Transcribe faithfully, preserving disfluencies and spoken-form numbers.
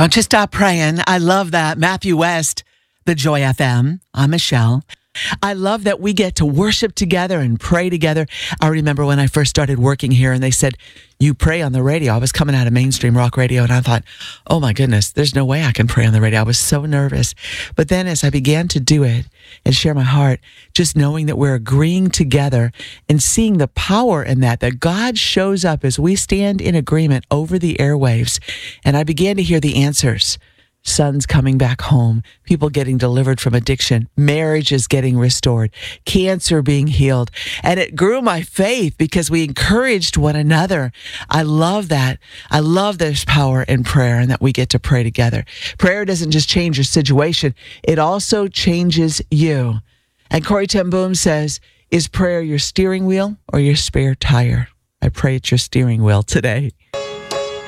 Don't you stop praying. I love that. Matthew West, the Joy F M. I'm Michelle. I love that we get to worship together and pray together. I remember when I first started working here and they said, you pray on the radio. I was coming out of mainstream rock radio and I thought, oh my goodness, there's no way I can pray on the radio. I was so nervous. But then as I began to do it and share my heart, just knowing that we're agreeing together and seeing the power in that, that God shows up as we stand in agreement over the airwaves. And I began to hear the answers. Sons coming back home, people getting delivered from addiction, marriages getting restored, cancer being healed. And it grew my faith because we encouraged one another. I love that. I love there's power in prayer and that we get to pray together. Prayer doesn't just change your situation. It also changes you. And Corey ten Boom says, is prayer your steering wheel or your spare tire? I pray it's your steering wheel today.